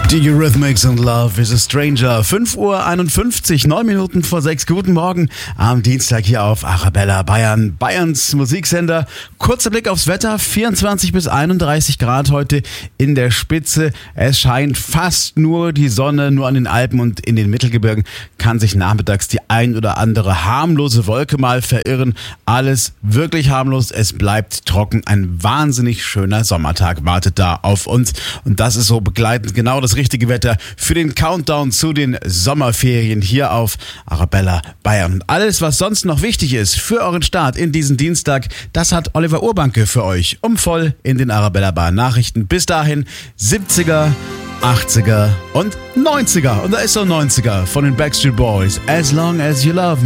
Die Eurythmics and Love is a Stranger. 5:51 Uhr, 9 Minuten vor 6. Guten Morgen am Dienstag hier auf Arabella Bayern, Bayerns Musiksender. Kurzer Blick aufs Wetter, 24 bis 31 Grad heute in der Spitze. Es scheint fast nur die Sonne, nur an den Alpen und in den Mittelgebirgen kann sich nachmittags die ein oder andere harmlose Wolke mal verirren. Alles wirklich harmlos, es bleibt trocken. Ein wahnsinnig schöner Sommertag wartet da auf uns und das ist so begleitend genau das richtige Wetter für den Countdown zu den Sommerferien hier auf Arabella Bayern. Und alles, was sonst noch wichtig ist für euren Start in diesen Dienstag, das hat Oliver Urbanke für euch voll in den Arabella Bayern Nachrichten. Bis dahin 70er, 80er und 90er. Und da ist so ein 90er von den Backstreet Boys. As long as you love me.